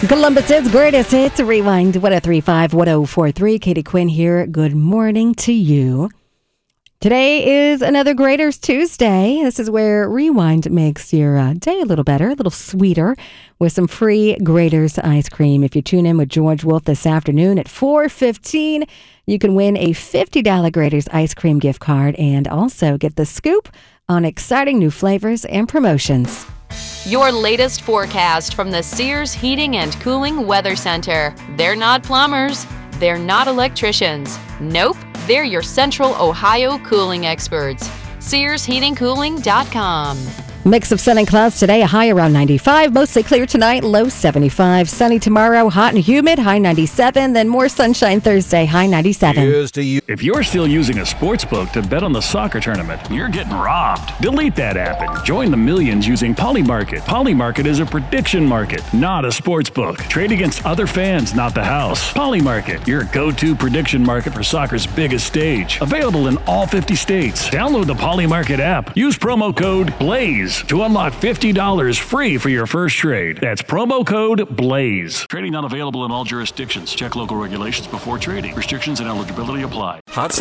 Columbus's greatest hits. Rewind 1035 1043. Katie Quinn here. Good morning to you. Today is another Graders Tuesday. This is where Rewind makes your day a little better, a little sweeter, with some free Graders ice cream. If you tune in with George Wolf this afternoon at 4:15, you can win a $50 Graders ice cream gift card and also get the scoop on exciting new flavors and promotions. Your latest forecast from the Sears Heating and Cooling Weather Center. They're not plumbers. They're not electricians. Nope, they're your Central Ohio cooling experts. SearsHeatingCooling.com. Mix of sun and clouds today, a high around 95. Mostly clear tonight, low 75. Sunny tomorrow, hot and humid, high 97. Then more sunshine Thursday, high 97. Here's to you. If you're still using a sports book to bet on the soccer tournament, you're getting robbed. Delete that app and join the millions using Polymarket. Polymarket is a prediction market, not a sports book. Trade against other fans, not the house. Polymarket, your go-to prediction market for soccer's biggest stage. Available in all 50 states. Download the Polymarket app. Use promo code BLAZE to unlock $50 free for your first trade. That's promo code BLAZE. Trading not available in all jurisdictions. Check local regulations before trading. Restrictions and eligibility apply. Hot